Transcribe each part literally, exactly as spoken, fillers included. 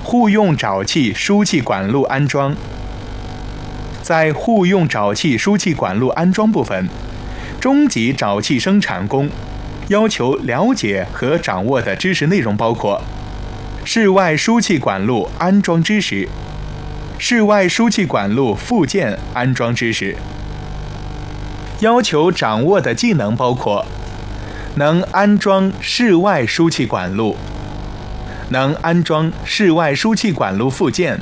户用沼气输气管路安装。在户用沼气输气管路安装部分，中级沼气生产工要求了解和掌握的知识内容包括：室外输气管路安装知识、室外输气管路附件安装知识。要求掌握的技能包括：能安装室外输气管路，能安装室外输气管路附件。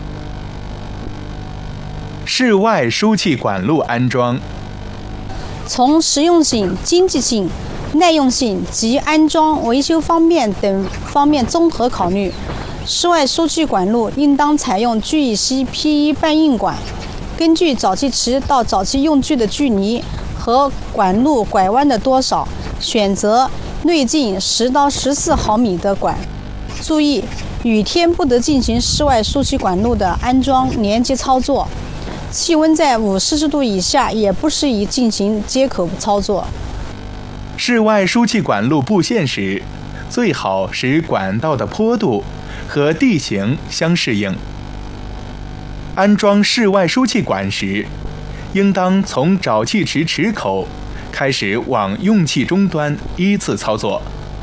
室外输气管路安装， 从实用性、经济性、耐用性及安装、维修方便等方面综合考虑，室外输气管路应当采用 G E C P 一 半硬管，根据沼气池到沼气用具的距离和管路拐弯的多少，选择内径十到十四毫米的管。注意，雨天不得进行室外输气管路的安装连接操作，气温在五摄氏度以下也不适宜进行接口操作。 室外输气管路布线时，最好使管道的坡度和地形相适应。安装室外输气管时，应当从沼气池池口开始往用气终端依次操作。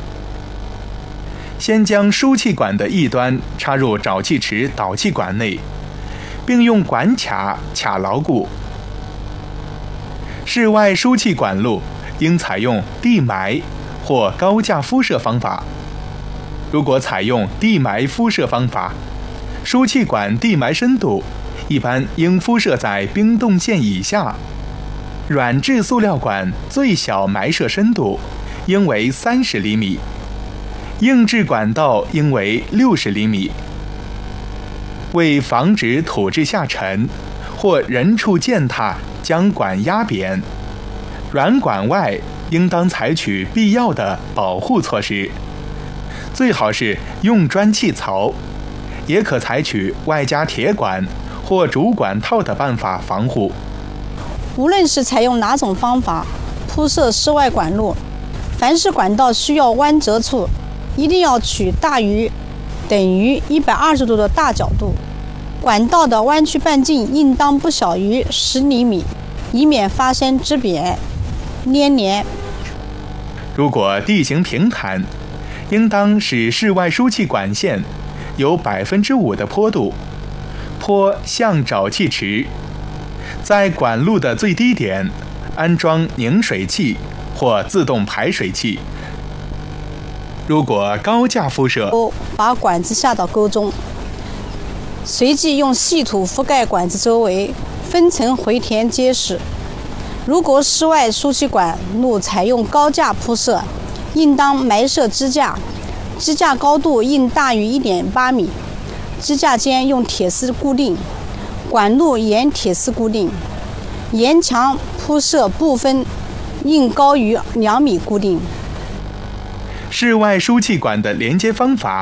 先将输气管的一端插入沼气池导气管内，并用管卡卡牢固。室外输气管路应采用地埋或高架敷设方法。如果采用地埋敷设方法，输气管地埋深度一般应敷设在冰冻线以下。软质塑料管最小埋设深度应为三十厘米，硬质管道应为六十厘米。为防止土质下沉或人畜践踏将管压扁，软管外应当采取必要的保护措施，最好是用砖砌槽，也可采取外加铁管或主管套的办法防护。 无论是采用哪种方法铺设室外管路，凡是管道需要弯折处，一定要取大于等于一百二十度的大角度，管道的弯曲半径应当不小于十厘米，以免发生支扁、粘连。 如果地形平坦，应当使室外输气管线有百分之五的坡度，坡向沼气池，在管路的最低点安装凝水器或自动排水器。如果高架敷设， 把管子下到沟中，随即用细土覆盖管子周围，分层回填结实。如果室外输气管路采用高架铺设，应当埋设支架，支架高度应大于 一点八米，支架间用铁丝固定，管路沿铁丝固定，沿墙铺设部分应高于两米固定。 室外输气管的连接方法